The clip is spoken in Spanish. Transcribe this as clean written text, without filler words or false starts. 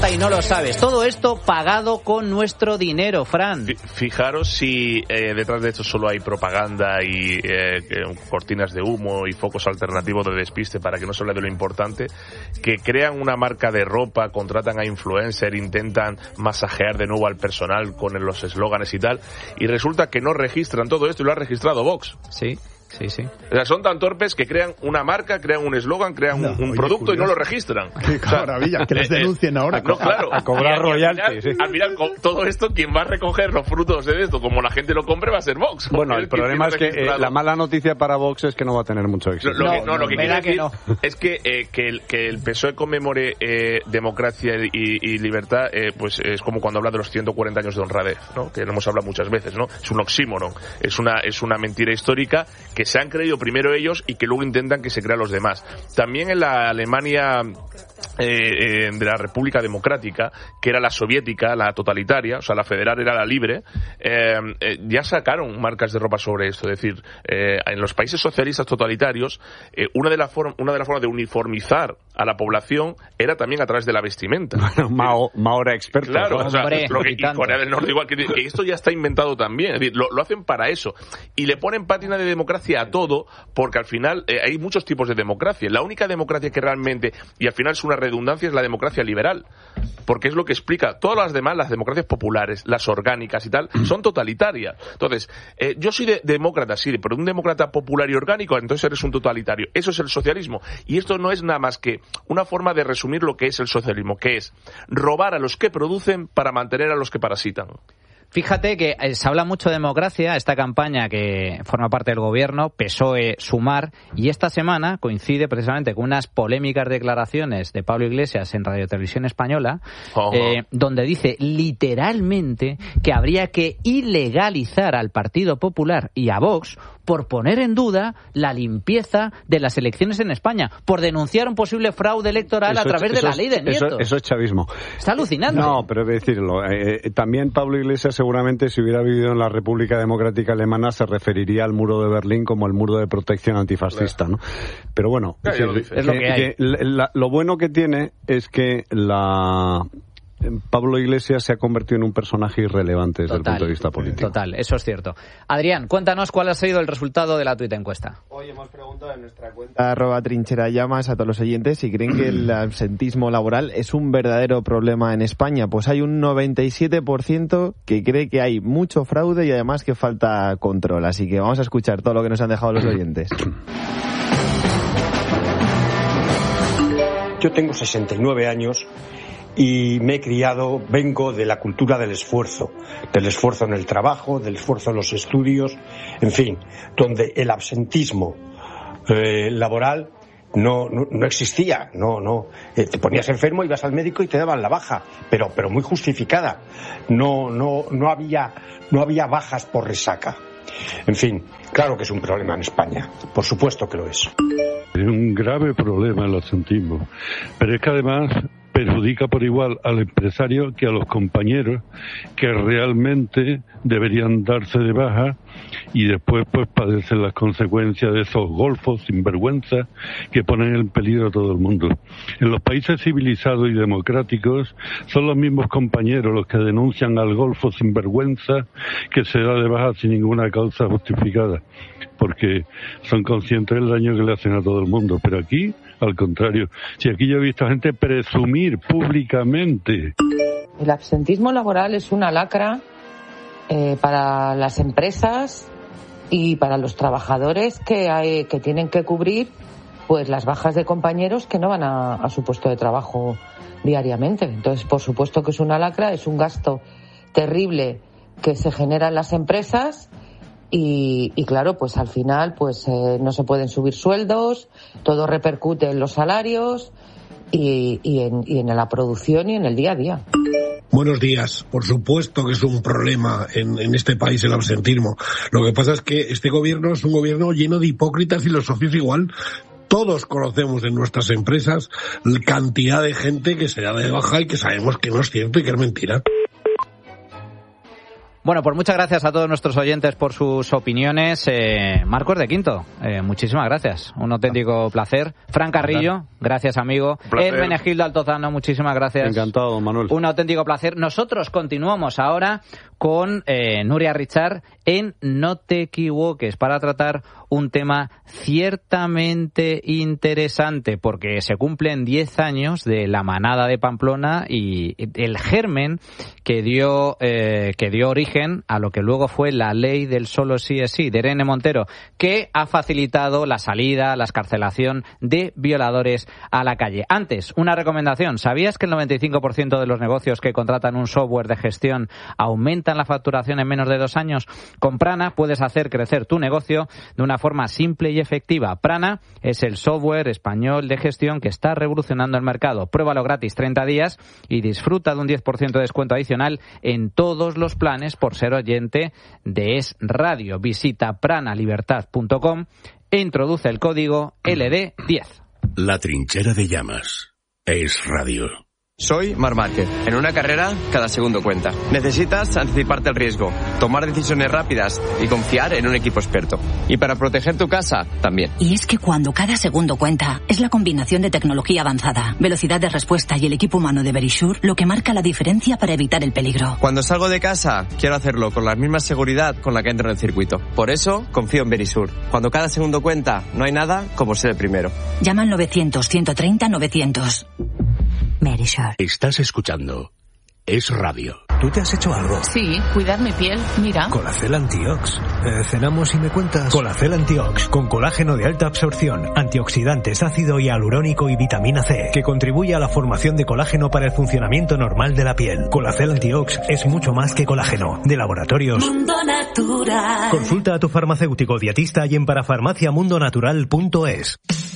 y no lo sabes. Todo esto pagado con nuestro dinero, Fran. Fijaros si detrás de esto solo hay propaganda y cortinas de humo y focos alternativos de despiste para que no se hable de lo importante, que crean una marca de ropa, contratan a influencer, intentan masajear de nuevo al personal con los eslóganes y tal, y resulta que no registran todo esto y lo ha registrado Vox. Sí. O sea, son tan torpes que crean una marca, crean un eslogan, crean un producto, curioso, y no lo registran. Qué maravilla, que les denuncien ahora. No, claro. A cobrar royalties. Al final, con todo esto, quien va a recoger los frutos de esto, como la gente lo compre, va a ser Vox. Bueno, el problema es que la mala noticia para Vox es que no va a tener mucho éxito. Lo que quiero decir es que el PSOE conmemore democracia y libertad, pues es como cuando habla de los 140 años de honradez, ¿no? Que lo hemos hablado muchas veces, ¿no? Es un oxímoron, es una mentira histórica que se han creído primero ellos y que luego intentan que se crean los demás. También en la Alemania de la República Democrática, que era la soviética, la totalitaria, o sea, la federal era la libre, ya sacaron marcas de ropa sobre esto. Es decir, en los países socialistas totalitarios, una de las formas de uniformizar a la población era también a través de la vestimenta. Bueno, Mao era experto. Claro, ¿no? o sea, y Corea del Norte igual, que esto ya está inventado también. Es decir, lo hacen para eso. Y le ponen pátina de democracia a todo, porque al final hay muchos tipos de democracia. La única democracia que realmente, y al final es una redundancia, es la democracia liberal, porque es lo que explica. Todas las demás, las democracias populares, las orgánicas y tal, son totalitarias. Entonces, yo soy demócrata, sí, pero un demócrata popular y orgánico, entonces eres un totalitario. Eso es el socialismo. Y esto no es nada más que una forma de resumir lo que es el socialismo, que es robar a los que producen para mantener a los que parasitan. Fíjate que se habla mucho de democracia, esta campaña que forma parte del gobierno, PSOE, Sumar, y esta semana coincide precisamente con unas polémicas declaraciones de Pablo Iglesias en Radio Televisión Española, donde dice literalmente que habría que ilegalizar al Partido Popular y a Vox por poner en duda la limpieza de las elecciones en España, por denunciar un posible fraude electoral a través de la ley de Nieto. Eso es chavismo. Está alucinante. No, pero decirlo, también Pablo Iglesias seguramente, si hubiera vivido en la República Democrática Alemana, se referiría al muro de Berlín como el muro de protección antifascista, ¿no? Pero bueno, es lo que hay. Lo bueno que tiene es que Pablo Iglesias se ha convertido en un personaje irrelevante desde el punto de vista político. Total, eso es cierto. Adrián, cuéntanos cuál ha sido el resultado de la tuita encuesta. Hoy hemos preguntado en nuestra cuenta @trincherallamas a todos los oyentes si creen que el absentismo laboral es un verdadero problema en España. Pues hay un 97% que cree que hay mucho fraude y además que falta control. Así que vamos a escuchar todo lo que nos han dejado los oyentes. Yo tengo 69 años y me he criado, vengo de la cultura del esfuerzo en el trabajo, del esfuerzo en los estudios, en fin, donde el absentismo laboral no existía, te ponías enfermo, ibas al médico y te daban la baja, pero muy justificada, no había bajas por resaca. En fin, claro que es un problema en España, por supuesto que lo es. Es un grave problema el absentismo, pero es que además perjudica por igual al empresario que a los compañeros que realmente deberían darse de baja y después pues padecen las consecuencias de esos golfos sinvergüenza que ponen en peligro a todo el mundo. En los países civilizados y democráticos son los mismos compañeros los que denuncian al golfo sinvergüenza que se da de baja sin ninguna causa justificada, porque son conscientes del daño que le hacen a todo el mundo. Pero aquí, al contrario, si aquí yo he visto a gente presumir públicamente. El absentismo laboral es una lacra para las empresas y para los trabajadores que tienen que cubrir pues las bajas de compañeros que no van a su puesto de trabajo diariamente. Entonces, por supuesto que es una lacra, es un gasto terrible que se genera en las empresas. Y claro, pues al final pues no se pueden subir sueldos, todo repercute en los salarios y en la producción y en el día a día. Buenos días. Por supuesto que es un problema en este país el absentismo. Lo que pasa es que este gobierno es un gobierno lleno de hipócritas y los socios igual. Todos conocemos en nuestras empresas la cantidad de gente que se da de baja y que sabemos que no es cierto y que es mentira. Bueno, pues muchas gracias a todos nuestros oyentes por sus opiniones. Marcos de Quinto, muchísimas gracias. Un auténtico placer. Fran Carrillo, gracias, amigo. Hermenegildo Altozano, muchísimas gracias. Encantado, don Manuel. Un auténtico placer. Nosotros continuamos ahora con Nuria Richard en No te equivoques, para tratar un tema ciertamente interesante, porque se cumplen 10 años de la manada de Pamplona y el germen que dio origen a lo que luego fue la ley del solo sí es sí, de Irene Montero, que ha facilitado la salida, la excarcelación de violadores a la calle. Antes, una recomendación. ¿Sabías que el 95% de los negocios que contratan un software de gestión aumentan la facturación en menos de 2 años? Con Prana puedes hacer crecer tu negocio de una forma simple y efectiva. Prana es el software español de gestión que está revolucionando el mercado. Pruébalo gratis 30 días y disfruta de un 10% de descuento adicional en todos los planes por ser oyente de Es Radio. Visita pranalibertad.com e introduce el código LD10. La trinchera de llamas. Es Radio. Soy Marc Márquez. En una carrera, cada segundo cuenta. Necesitas anticiparte al riesgo, tomar decisiones rápidas y confiar en un equipo experto. Y para proteger tu casa, también. Y es que cuando cada segundo cuenta, es la combinación de tecnología avanzada, velocidad de respuesta y el equipo humano de Verisure lo que marca la diferencia para evitar el peligro. Cuando salgo de casa, quiero hacerlo con la misma seguridad con la que entro en el circuito. Por eso, confío en Verisure. Cuando cada segundo cuenta, no hay nada como ser el primero. Llama al 900-130-900. Verisure. Estás escuchando Es Radio. ¿Tú te has hecho algo? Sí, cuidar mi piel, mira. Colacel Antiox. Cenamos y me cuentas. Colacel Antiox, con colágeno de alta absorción, antioxidantes, ácido hialurónico y vitamina C, que contribuye a la formación de colágeno para el funcionamiento normal de la piel. Colacel Antiox es mucho más que colágeno. De Laboratorios Mundo Natural. Consulta a tu farmacéutico dietista y en parafarmaciamundonatural.es.